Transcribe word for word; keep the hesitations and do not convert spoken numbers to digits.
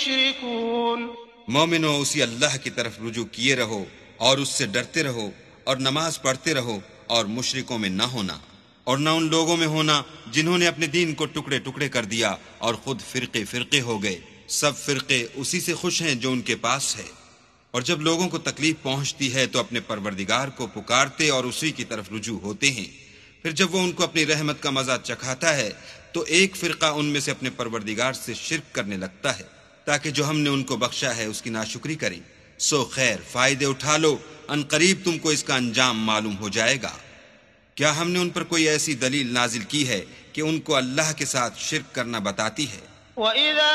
يشركون। मोमिनो, उसी अल्लाह की तरफ रुजू किए रहो और उससे डरते रहो और नमाज पढ़ते रहो और मुशरिकों में न होना और न उन लोगों में होना जिन्होंने अपने दीन को टुकड़े टुकड़े कर दिया और खुद फिरके फिरके हो गए। सब फिरके उसी से खुश हैं जो उनके पास है। और जब लोगों को तकलीफ पहुंचती है तो अपने परवरदिगार को पुकारते और उसी की तरफ रुजू होते हैं। फिर जब वो उनको अपनी रहमत का मजा चखाता है तो एक फिरका उनमें से अपने परवरदिगार से शिर्क करने लगता है ताकि जो हमने उनको बख्शा है उसकी नाशुक्री करें। सो खैर, फायदे उठा लो, अनकरीब तुमको इसका अंजाम मालूम हो जाएगा। क्या हमने उन पर कोई ऐसी दलील नाजिल की है कि उनको अल्लाह के साथ शिर्क करना बताती है?